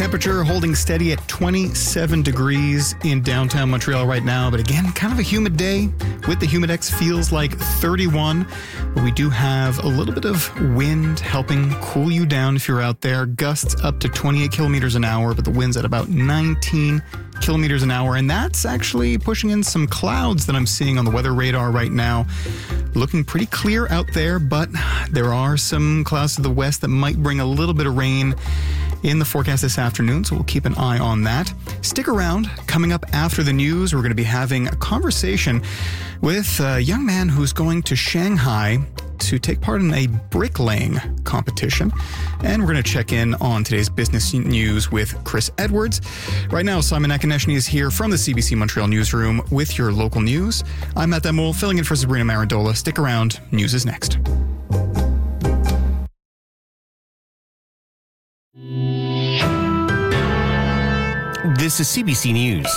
temperature holding steady at 27 degrees in downtown Montreal right now. But again, kind of a humid day. With the Humidex, feels like 31. But we do have a little bit of wind helping cool you down if you're out there. Gusts up to 28 kilometers an hour, but the wind's at about 19 kilometers an hour. And that's actually pushing in some clouds that I'm seeing on the weather radar right now. Looking pretty clear out there, but there are some clouds to the west that might bring a little bit of rain in the forecast this afternoon, so we'll keep an eye on that. Stick around. Coming up after the news, we're going to be having a conversation with a young man who's going to Shanghai to take part in a bricklaying competition. And we're going to check in on today's business news with Chris Edwards. Right now, Simon Akonechny is here from the CBC Montreal newsroom with your local news. I'm Matt Damoul, filling in for Sabrina Marandola. Stick around. News is next. This is CBC News.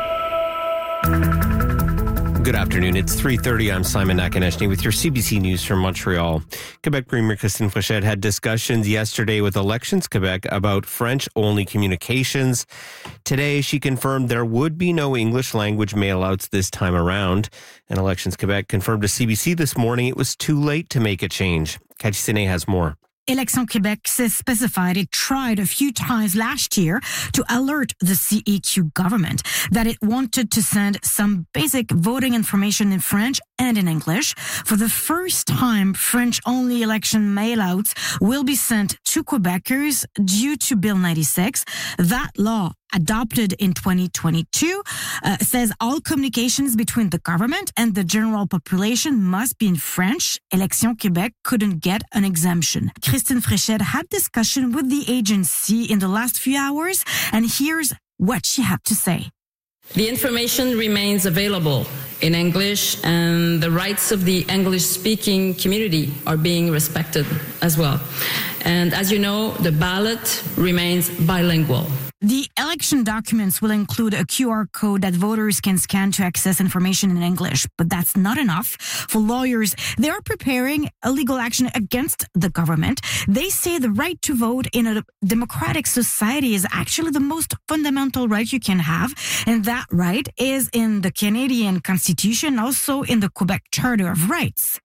Good afternoon. It's 3:30. I'm Simon Akonechny with your CBC News from Montreal. Quebec Premier Christine Fréchette had discussions yesterday with Elections Quebec about French-only communications. Today, she confirmed there would be no English language mailouts this time around. And Elections Quebec confirmed to CBC this morning it was too late to make a change. Cathy Sine has more. Elections Quebec specified it tried a few times last year to alert the CEQ government that it wanted to send some basic voting information in French and in English. For the first time, French-only election mailouts will be sent to Quebecers due to Bill 96. That law, adopted in 2022, says all communications between the government and the general population must be in French. Elections Quebec couldn't get an exemption. Christine Fréchette had discussion with the agency in the last few hours, and here's what she had to say. The information remains available in English, and the rights of the English-speaking community are being respected as well. And as you know, the ballot remains bilingual. The election documents will include a QR code that voters can scan to access information in English, but that's not enough. For lawyers, they are preparing a legal action against the government. They say the right to vote in a democratic society is actually the most fundamental right you can have, and that right is in the Canadian Constitution, also in the Quebec Charter of Rights.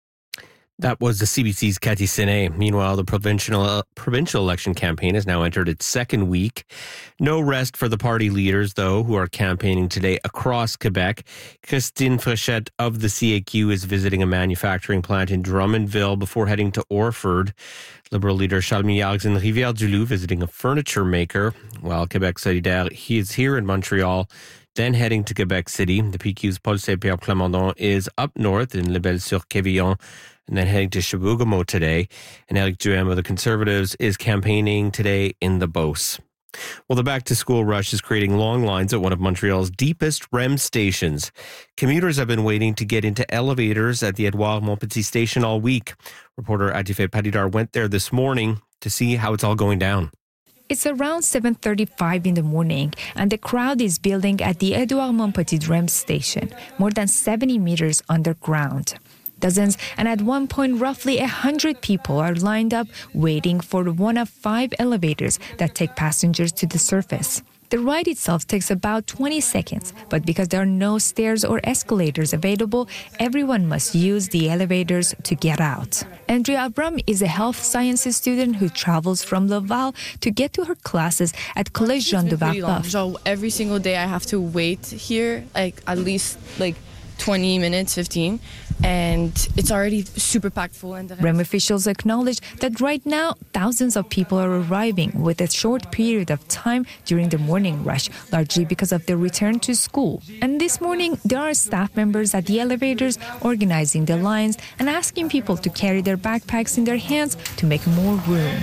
That was the CBC's Cathy Sine. Meanwhile, the provincial election campaign has now entered its second week. No rest for the party leaders, though, who are campaigning today across Quebec. Christine Fréchette of the CAQ is visiting a manufacturing plant in Drummondville before heading to Orford. Liberal leader Charles Milliard is in Rivière-du-Loup visiting a furniture maker, while Québec Solidaire, he is here in Montreal, then heading to Quebec City. The PQ's Paul Saint-Pierre Plamondon is up north in Lebel-sur-Quévillon, and then heading to Chibougamau today. And Éric Duhem of the Conservatives is campaigning today in the Beauce. Well, the back-to-school rush is creating long lines at one of Montreal's deepest REM stations. Commuters have been waiting to get into elevators at the Edouard Montpetit station all week. Reporter Atifé Padidar went there this morning to see how it's all going down. It's around 7:35 in the morning, and the crowd is building at the Edouard Montpetit REM station, more than 70 meters underground. Dozens, and at one point roughly 100 people are lined up waiting for one of 5 elevators that take passengers to the surface. The ride itself takes about 20 seconds, but because there are no stairs or escalators available, everyone must use the elevators to get out. Andrea Abram is a health sciences student who travels from Laval to get to her classes at Collège Jean de Varpoff. So every single day I have to wait here, at least 20 minutes, 15, and it's already super packed full. REM officials acknowledge that right now thousands of people are arriving with a short period of time during the morning rush, largely because of their return to school. And this morning there are staff members at the elevators organizing the lines and asking people to carry their backpacks in their hands to make more room.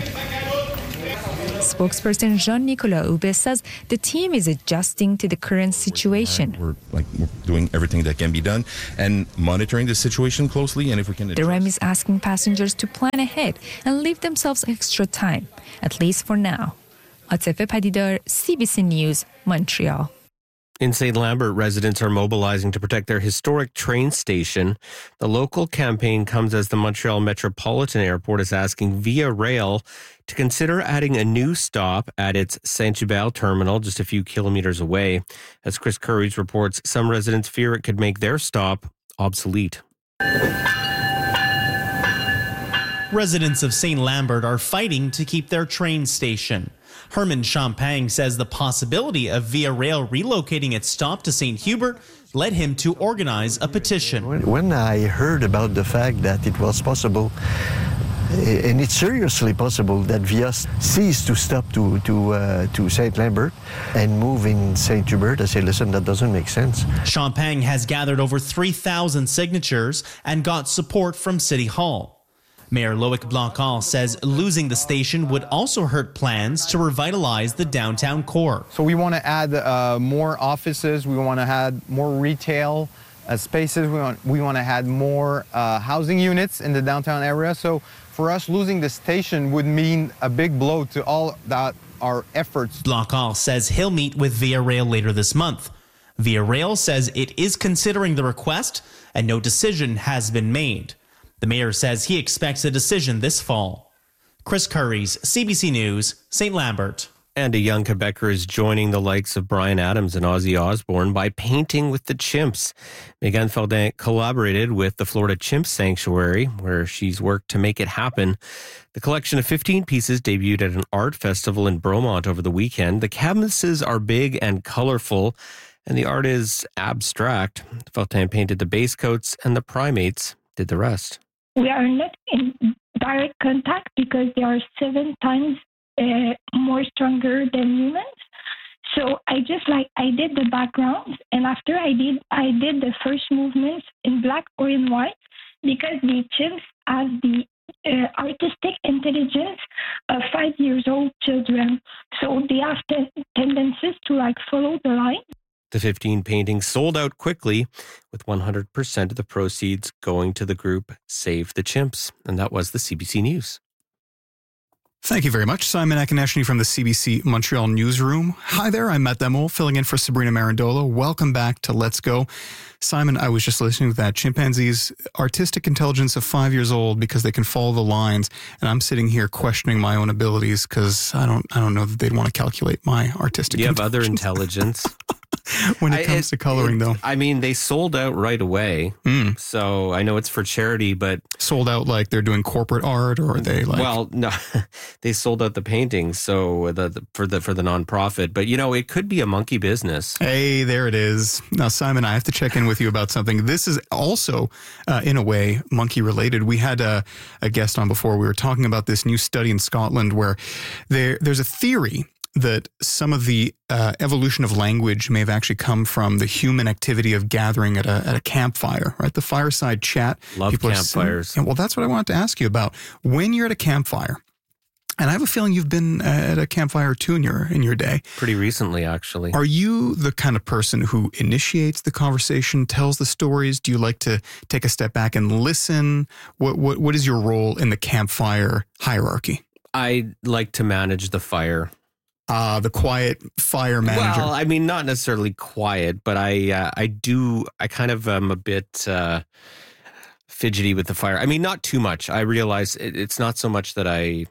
Spokesperson Jean-Nicolas Hubé says the team is adjusting to the current situation. We're doing everything that can be done and monitoring the situation closely, and if we can adjust. The REM is asking passengers to plan ahead and leave themselves extra time, at least for now. Atifé Padidar, CBC News, Montreal. In St. Lambert, residents are mobilizing to protect their historic train station. The local campaign comes as the Montreal Metropolitan Airport is asking Via Rail to consider adding a new stop at its Saint-Hubert terminal just a few kilometers away. As Chris Curries reports, some residents fear it could make their stop obsolete. Residents of St. Lambert are fighting to keep their train station. Herman Champagne says the possibility of Via Rail relocating its stop to St. Hubert led him to organize a petition. When I heard about the fact that it was possible, and it's seriously possible, that Via cease to stop to St. Lambert and move in St. Hubert, I say, listen, that doesn't make sense. Champagne has gathered over 3,000 signatures and got support from City Hall. Mayor Loic Blancard says losing the station would also hurt plans to revitalize the downtown core. So we want to add more offices, we want to add more retail spaces, we want to add more housing units in the downtown area. So for us, losing the station would mean a big blow to all that our efforts. Blancard says he'll meet with Via Rail later this month. Via Rail says it is considering the request and no decision has been made. The mayor says he expects a decision this fall. Chris Curries, CBC News, St. Lambert. And a young Quebecer is joining the likes of Bryan Adams and Ozzy Osbourne by painting with the chimps. Megan Fordin collaborated with the Florida Chimp Sanctuary, where she's worked to make it happen. The collection of 15 pieces debuted at an art festival in Bromont over the weekend. The canvases are big and colorful, and the art is abstract. Fordin painted the base coats, and the primates did the rest. We are not in direct contact because they are 7 times more stronger than humans. So I did the backgrounds, and after I did the first movements in black or in white, because the chimps have the artistic intelligence of 5-year-old children. So they have tendencies to follow the line. The 15 paintings sold out quickly, with 100% of the proceeds going to the group Save the Chimps. And that was the CBC News. Thank you very much, Simon Akineshny from the CBC Montreal newsroom. Hi there, I'm Matt Demel, filling in for Sabrina Marandola. Welcome back to Let's Go. Simon, I was just listening to that. Chimpanzees' artistic intelligence of 5 years old because they can follow the lines, and I'm sitting here questioning my own abilities because I don't know that they'd want to calculate my artistic You have intelligence. other intelligence. When it comes to coloring, though. I mean, they sold out right away. So I know it's for charity, but... Sold out like they're doing corporate art, or are they like... Well, no, they sold out the paintings so for the nonprofit. But, it could be a monkey business. Hey, there it is. Now, Simon, I have to check in with you about something. This is also, in a way, monkey related. We had a guest on before. We were talking about this new study in Scotland where there's a theory that some of the evolution of language may have actually come from the human activity of gathering at a campfire, right? The fireside chat. Love People campfires. Well, that's what I wanted to ask you about. When you're at a campfire, and I have a feeling you've been at a campfire too in your day. Pretty recently, actually. Are you the kind of person who initiates the conversation, tells the stories? Do you like to take a step back and listen? What is your role in the campfire hierarchy? I like to manage the fire. The quiet fire manager. Well, I mean, not necessarily quiet, but I kind of am a bit fidgety with the fire. I mean, not too much. I realize it's not so much that I'm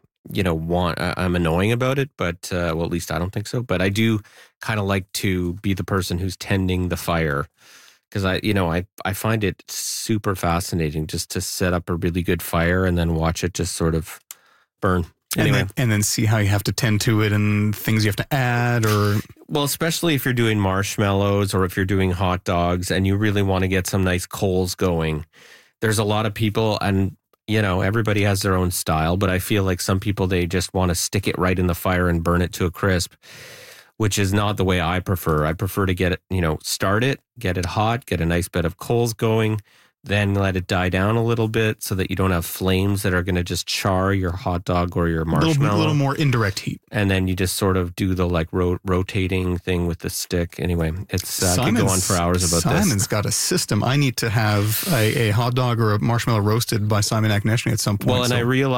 annoying about it, but well, at least I don't think so. But I do kind of like to be the person who's tending the fire because I find it super fascinating just to set up a really good fire and then watch it just sort of burn. Anyway. And then see how you have to tend to it and things you have to add or... Well, especially if you're doing marshmallows or if you're doing hot dogs and you really want to get some nice coals going. There's a lot of people and, everybody has their own style, but I feel like some people, they just want to stick it right in the fire and burn it to a crisp, which is not the way I prefer. I prefer to get it, start it, get it hot, get a nice bit of coals going, then let it die down a little bit so that you don't have flames that are going to just char your hot dog or your marshmallow. A little more indirect heat. And then you just sort of do the rotating thing with the stick. Anyway, it's could go on for hours about this. Simon's got a system. I need to have a hot dog or a marshmallow roasted by Simon Akineshny at some point. Well, and I realize